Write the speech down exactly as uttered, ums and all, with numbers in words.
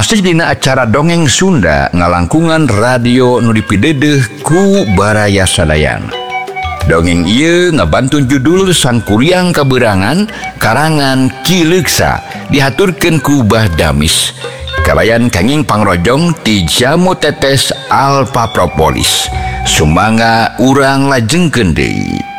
Masih dina acara dongeng Sunda ngalangkungan radio nu dipideudeung ku Baraya Sadayana. Dongeng ieu ngabantun judul Sang Kuryang Kaberangan karangan Ki Leuksa dihaturkeun ku Bah Damis. Kalayan kenging pangrojong ti Jamu Tetes Alpa Propolis. Sumangga urang lajengkeun deui.